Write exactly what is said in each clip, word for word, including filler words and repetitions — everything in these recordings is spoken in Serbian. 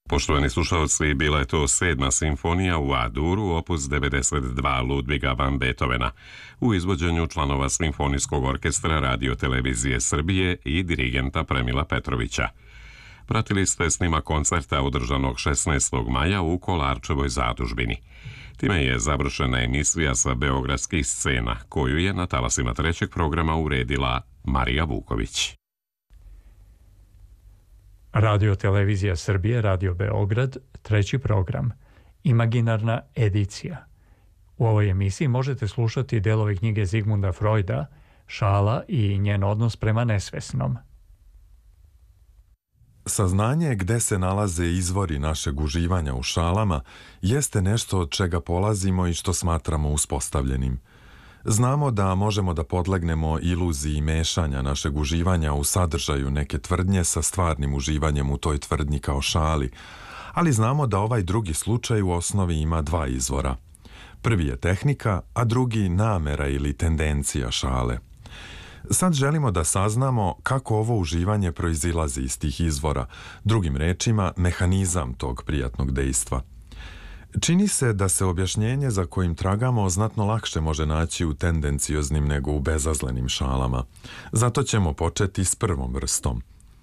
Poštovani slušalci, bila je to sedma simfonija u A-duru, opus devedeset dva Ludviga van Beethovena, u izvođenju članova Simfonijskog orkestra Radio Televizije Srbije i dirigenta Premila Petrovića. Pratili ste snima koncerta održanog šesnaestog maja u Kolarčevoj zadužbini. Time je završena emisija sa beogradskih scena, koju je na talasima trećeg programa uredila Marija Vuković. Radio Televizija Srbije, Radio Beograd, treći program, Imaginarna edicija. U ovoj emisiji možete slušati delove knjige Zigmunda Freuda, Šala i njen odnos prema nesvesnom. Saznanje gde se nalaze izvori našeg uživanja u šalama jeste nešto od čega polazimo i što smatramo uspostavljenim. Znamo da možemo da podlegnemo iluziji mešanja našeg uživanja u sadržaju neke tvrdnje sa stvarnim uživanjem u toj tvrdnji kao šali, ali znamo da ovaj drugi slučaj u osnovi ima dva izvora. Prvi je tehnika, a drugi namera ili tendencija šale. Sad želimo da saznamo kako ovo uživanje proizilazi iz tih izvora, drugim rečima, mehanizam tog prijatnog dejstva. Čini se da se objašnjenje za kojim tragamo znatno lakše može naći u tendencioznim nego u bezazlenim šalama. Zato ćemo početi s prvom vrstom.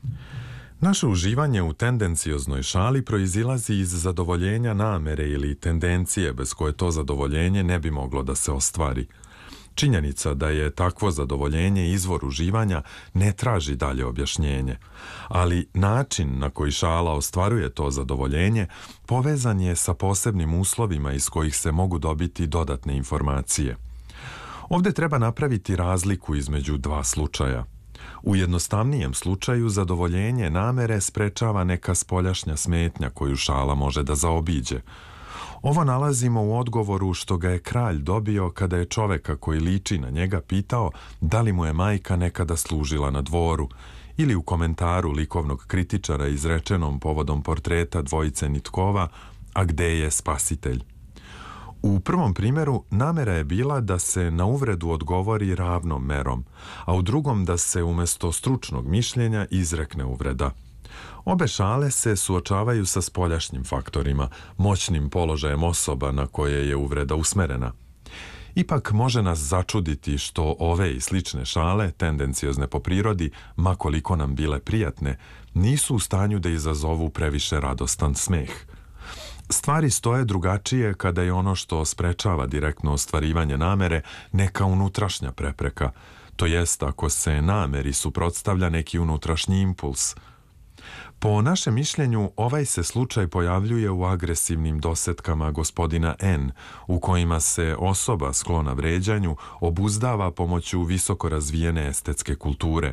Naše uživanje u tendencioznoj šali proizilazi iz zadovoljenja namere ili tendencije bez koje to zadovoljenje ne bi moglo da se ostvari. Činjenica da je takvo zadovoljenje izvor uživanja ne traži dalje objašnjenje, ali način na koji šala ostvaruje to zadovoljenje povezan je sa posebnim uslovima iz kojih se mogu dobiti dodatne informacije. Ovdje treba napraviti razliku između dva slučaja. U jednostavnijem slučaju zadovoljenje namere sprečava neka spoljašnja smetnja koju šala može da zaobiđe. Ovo nalazimo u odgovoru što ga je kralj dobio kada je čoveka koji liči na njega pitao da li mu je majka nekada služila na dvoru, ili u komentaru likovnog kritičara izrečenom povodom portreta dvojice Nitkova, a gde je spasitelj. U prvom primjeru namera je bila da se na uvredu odgovori ravnom merom, a u drugom da se umjesto stručnog mišljenja izrekne uvreda. Obe šale se suočavaju sa spoljašnjim faktorima, moćnim položajem osoba na koje je uvreda usmerena. Ipak može nas začuditi što ove i slične šale, tendenciozne po prirodi, ma koliko nam bile prijatne, nisu u stanju da izazovu previše radostan smeh. Stvari stoje drugačije kada je ono što sprečava direktno ostvarivanje namere neka unutrašnja prepreka, to jest ako se nameri suprotstavlja neki unutrašnji impuls. Po našem mišljenju, ovaj se slučaj pojavljuje u agresivnim dosetkama gospodina N, u kojima se osoba sklona vređanju obuzdava pomoću visoko razvijene estetske kulture.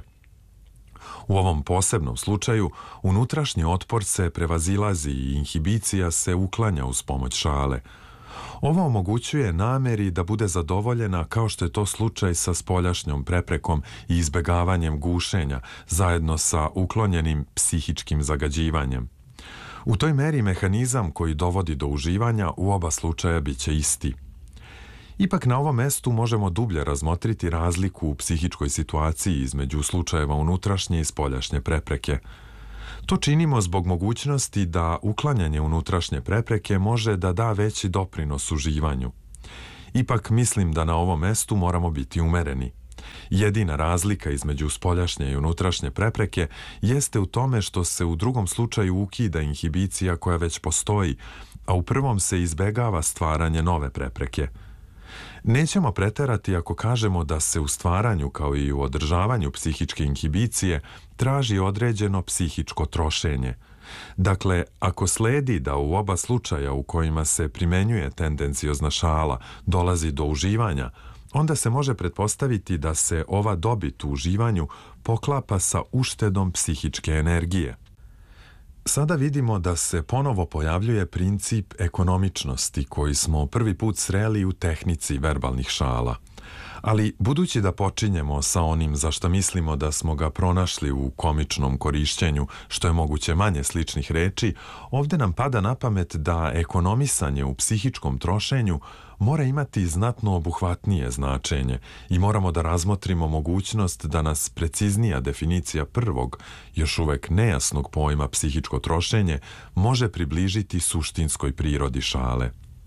U ovom posebnom slučaju, unutrašnji otpor se prevazilazi i inhibicija se uklanja uz pomoć šale. Ovo omogućuje nameri da bude zadovoljena kao što je to slučaj sa spoljašnjom preprekom i izbegavanjem gušenja, zajedno sa uklonjenim psihičkim zagađivanjem. U toj meri mehanizam koji dovodi do uživanja u oba slučaja bit će isti. Ipak na ovom mestu možemo dublje razmotriti razliku u psihičkoj situaciji između slučajeva unutrašnje i spoljašnje prepreke. To činimo zbog mogućnosti da uklanjanje unutrašnje prepreke može da da veći doprinos uživanju. Ipak mislim da na ovom mestu moramo biti umereni. Jedina razlika između spoljašnje i unutrašnje prepreke jeste u tome što se u drugom slučaju ukida inhibicija koja već postoji, a u prvom se izbegava stvaranje nove prepreke. Nećemo preterati ako kažemo da se u stvaranju kao i u održavanju psihičke inhibicije traži određeno psihičko trošenje. Dakle, ako sledi da u oba slučaja u kojima se primenjuje tendenciozna šala dolazi do uživanja, onda se može pretpostaviti da se ova dobit u uživanju poklapa sa uštedom psihičke energije. Sada vidimo da se ponovo pojavljuje princip ekonomičnosti koji smo prvi put sreli u tehnici verbalnih šala. Ali budući da počinjemo sa onim za što mislimo da smo ga pronašli u komičnom korišćenju što je moguće manje sličnih reči, ovdje nam pada na pamet da ekonomisanje u psihičkom trošenju mora imati znatno obuhvatnije značenje i moramo da razmotrimo mogućnost da nas preciznija definicija prvog, još uvek nejasnog pojma psihičko trošenje može približiti suštinskoj prirodi šale.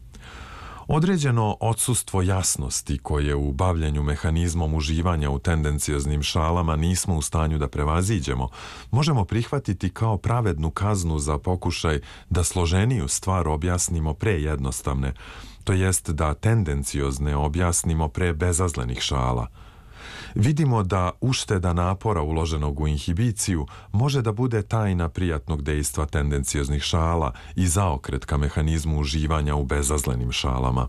Određeno odsustvo jasnosti koje u bavljenju mehanizmom uživanja u tendencioznim šalama nismo u stanju da prevaziđemo, možemo prihvatiti kao pravednu kaznu za pokušaj da složeniju stvar objasnimo pre jednostavne, to jest da tendenciozne objasnimo pre bezazlenih šala. Vidimo da ušteda napora uloženog u inhibiciju može da bude tajna prijatnog dejstva tendencioznih šala i zaokret ka mehanizmu uživanja u bezazlenim šalama.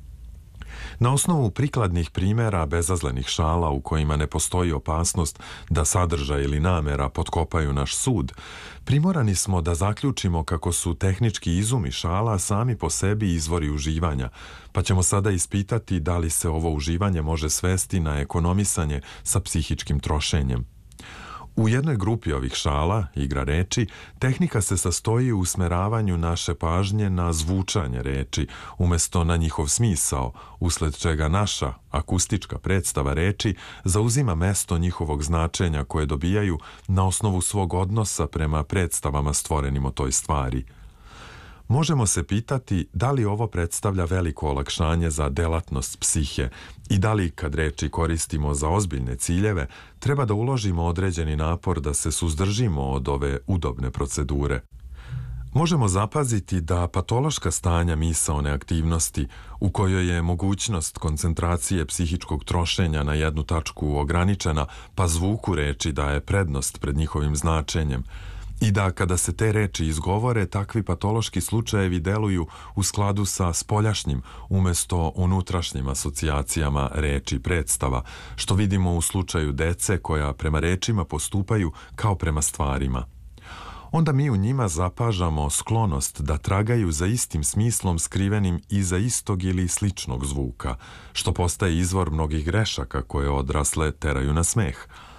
Na osnovu prikladnih primjera bezazlenih šala u kojima ne postoji opasnost da sadržaj ili namera potkopaju naš sud, primorani smo da zaključimo kako su tehnički izumi šala sami po sebi izvori uživanja, pa ćemo sada ispitati da li se ovo uživanje može svesti na ekonomisanje sa psihičkim trošenjem. U jednoj grupi ovih šala, igra reči, tehnika se sastoji u usmeravanju naše pažnje na zvučanje reči, umjesto na njihov smisao, usled čega naša akustička predstava reči zauzima mesto njihovog značenja koje dobijaju na osnovu svog odnosa prema predstavama stvorenim o toj stvari. Možemo se pitati da li ovo predstavlja veliko olakšanje za delatnost psihe i da li, kad reči koristimo za ozbiljne ciljeve, treba da uložimo određeni napor da se suzdržimo od ove udobne procedure. Možemo zapaziti da patološka stanja misaone aktivnosti, u kojoj je mogućnost koncentracije psihičkog trošenja na jednu tačku ograničena, pa zvuku reči daje prednost pred njihovim značenjem, i da kada se te reči izgovore, takvi patološki slučajevi deluju u skladu sa spoljašnjim umjesto unutrašnjim asocijacijama reči predstava, što vidimo u slučaju dece koja prema rečima postupaju kao prema stvarima. Onda mi u njima zapažamo sklonost da tragaju za istim smislom skrivenim iza istog ili sličnog zvuka, što postaje izvor mnogih grešaka koje odrasle teraju na smeh.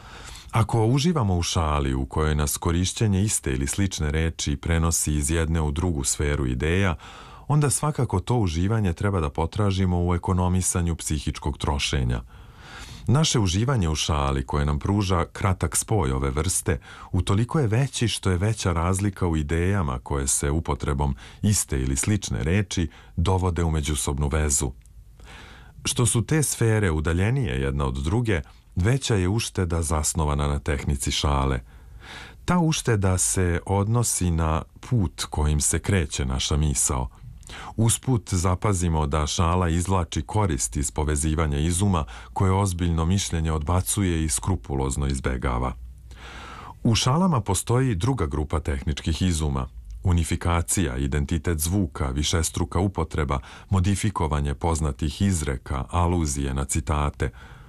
Ako uživamo u šali u kojoj nas korišćenje iste ili slične reči prenosi iz jedne u drugu sferu ideja, onda svakako to uživanje treba da potražimo u ekonomisanju psihičkog trošenja. Naše uživanje u šali koje nam pruža kratak spoj ove vrste utoliko je veći što je veća razlika u idejama koje se upotrebom iste ili slične reči dovode u međusobnu vezu. Što su te sfere udaljenije jedna od druge, veća je ušteda zasnovana na tehnici šale. Ta ušteda se odnosi na put kojim se kreće naša misao. Usput zapazimo da šala izvlači korist iz povezivanja izuma koje ozbiljno mišljenje odbacuje i skrupulozno izbegava. U šalama postoji druga grupa tehničkih izuma. Unifikacija, identitet zvuka, višestruka upotreba, modifikovanje poznatih izreka, aluzije na citate.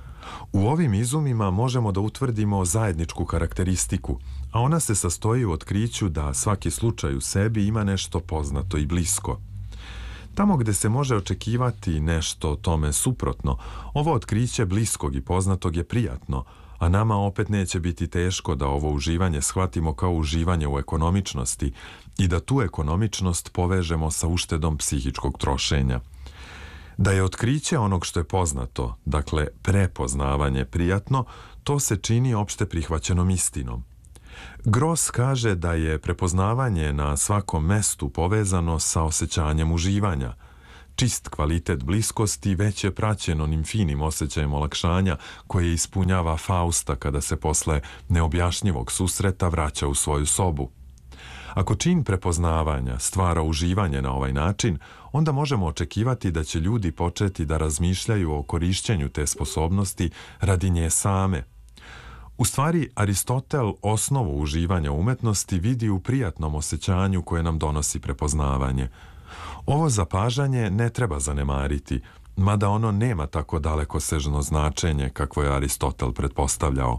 U ovim izumima možemo da utvrdimo zajedničku karakteristiku, a ona se sastoji u otkriću da svaki slučaj u sebi ima nešto poznato i blisko. Tamo gde se može očekivati nešto tome suprotno, ovo otkriće bliskog i poznatog je prijatno, a nama opet neće biti teško da ovo uživanje shvatimo kao uživanje u ekonomičnosti i da tu ekonomičnost povežemo sa uštedom psihičkog trošenja. Da je otkriće onog što je poznato, dakle prepoznavanje prijatno, to se čini opšte prihvaćenom istinom. Gross kaže da je prepoznavanje na svakom mestu povezano sa osjećanjem uživanja. Čist kvalitet bliskosti već je praćen onim finim osjećajem olakšanja koje ispunjava Fausta kada se posle neobjašnjivog susreta vraća u svoju sobu. Ako čin prepoznavanja stvara uživanje na ovaj način, onda možemo očekivati da će ljudi početi da razmišljaju o korišćenju te sposobnosti radi nje same. U stvari, Aristotel osnovu uživanja umetnosti vidi u prijatnom osjećanju koje nam donosi prepoznavanje. Ovo zapažanje ne treba zanemariti, mada ono nema tako dalekosežno značenje kakvo je Aristotel pretpostavljao.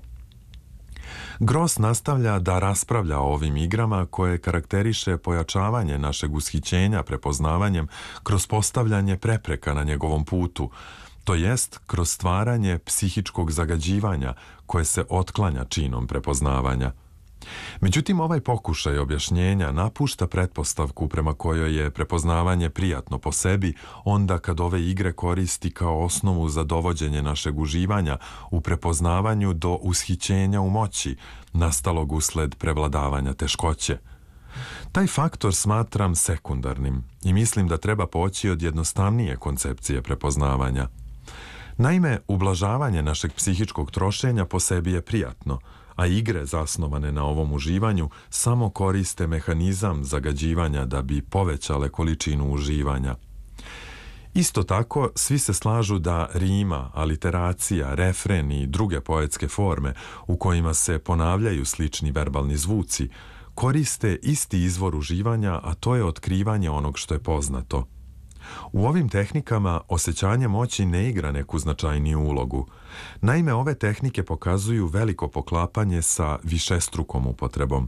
Gross nastavlja da raspravlja o ovim igrama koje karakteriše pojačavanje našeg ushićenja prepoznavanjem kroz postavljanje prepreka na njegovom putu to jest kroz stvaranje psihičkog zagađivanja koje se otklanja činom prepoznavanja. Međutim, ovaj pokušaj objašnjenja napušta pretpostavku prema kojoj je prepoznavanje prijatno po sebi onda kad ove igre koristi kao osnovu za dovođenje našeg uživanja u prepoznavanju do ushićenja u moći, nastalog usled prevladavanja teškoće. Taj faktor smatram sekundarnim i mislim da treba poći od jednostavnije koncepcije prepoznavanja. Naime, ublažavanje našeg psihičkog trošenja po sebi je prijatno, a igre zasnovane na ovom uživanju samo koriste mehanizam zagađivanja da bi povećale količinu uživanja. Isto tako, svi se slažu da rima, aliteracija, refren i druge poetske forme u kojima se ponavljaju slični verbalni zvuci koriste isti izvor uživanja, a to je otkrivanje onog što je poznato. U ovim tehnikama osjećanje moći ne igra neku značajniju ulogu. Naime, ove tehnike pokazuju veliko poklapanje sa višestrukom upotrebom.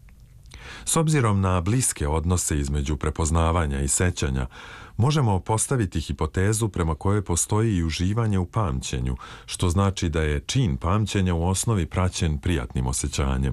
S obzirom na bliske odnose između prepoznavanja i sećanja, možemo postaviti hipotezu prema kojoj postoji i uživanje u pamćenju, što znači da je čin pamćenja u osnovi praćen prijatnim osjećanjem.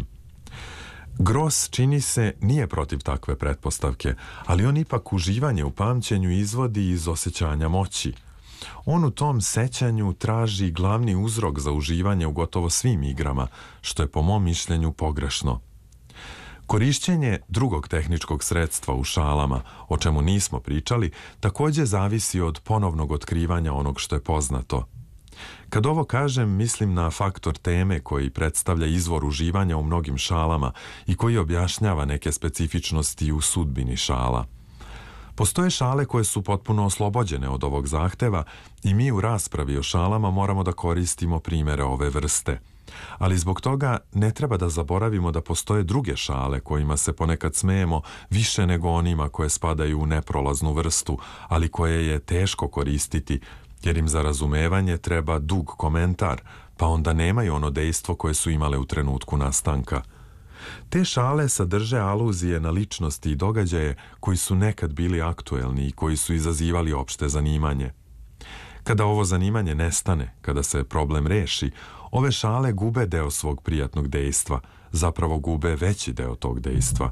Gross, čini se, nije protiv takve pretpostavke, ali on ipak uživanje u pamćenju izvodi iz osjećanja moći. On u tom sećanju traži glavni uzrok za uživanje u gotovo svim igrama, što je po mom mišljenju pogrešno. Korišćenje drugog tehničkog sredstva u šalama, o čemu nismo pričali, također zavisi od ponovnog otkrivanja onog što je poznato. Kad ovo kažem, mislim na faktor teme koji predstavlja izvor uživanja u mnogim šalama i koji objašnjava neke specifičnosti u sudbini šala. Postoje šale koje su potpuno oslobođene od ovog zahteva i mi u raspravi o šalama moramo da koristimo primere ove vrste. Ali zbog toga ne treba da zaboravimo da postoje druge šale kojima se ponekad smejemo više nego onima koje spadaju u neprolaznu vrstu, ali koje je teško koristiti, jer im za razumevanje treba dug komentar, pa onda nemaju ono dejstvo koje su imale u trenutku nastanka. Te šale sadrže aluzije na ličnosti i događaje koji su nekad bili aktuelni i koji su izazivali opšte zanimanje. Kada ovo zanimanje nestane, kada se problem reši, ove šale gube deo svog prijatnog dejstva, zapravo gube veći deo tog dejstva.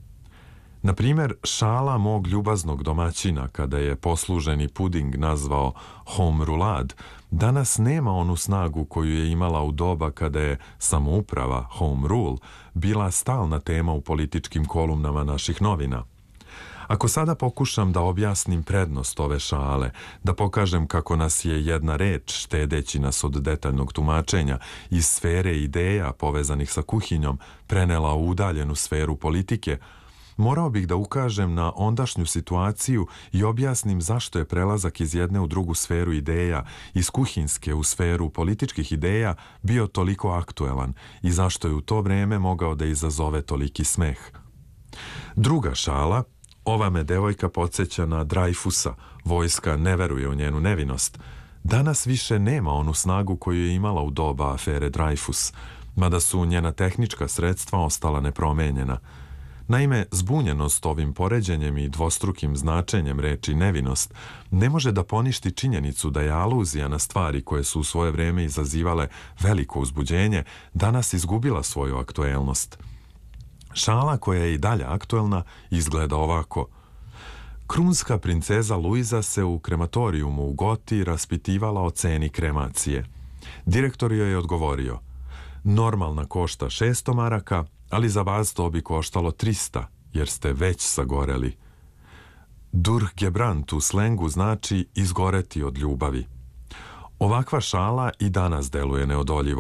Na primjer, šala mog ljubaznog domaćina kada je posluženi puding nazvao home rulad, danas nema onu snagu koju je imala u doba kada je samouprava, home rule, bila stalna tema u političkim kolumnama naših novina. Ako sada pokušam da objasnim prednost ove šale, da pokažem kako nas je jedna reč, štedeći nas od detaljnog tumačenja, iz sfere ideja povezanih sa kuhinjom, prenela u udaljenu sferu politike, morao bih da ukažem na ondašnju situaciju i objasnim zašto je prelazak iz jedne u drugu sferu ideja, iz kuhinjske u sferu političkih ideja, bio toliko aktuelan i zašto je u to vreme mogao da izazove toliki smeh. Druga šala, ova me devojka podsjeća na Dreyfusa, vojska ne veruje u njenu nevinost, danas više nema onu snagu koju je imala u doba afere Dreyfus, mada su njena tehnička sredstva ostala nepromenjena. Naime, zbunjenost ovim poređenjem i dvostrukim značenjem reči nevinost ne može da poništi činjenicu da je aluzija na stvari koje su u svoje vreme izazivale veliko uzbuđenje danas izgubila svoju aktuelnost. Šala koja je i dalje aktuelna izgleda ovako. Krunska princeza Luiza se u krematorijumu u Goti raspitivala o ceni kremacije. Direktor joj je odgovorio: normalna košta šesto maraka, ali za vas to bi koštalo trista, jer ste već sagoreli. Durchgebrannt u slengu znači izgoreti od ljubavi. Ovakva šala i danas deluje neodoljivo.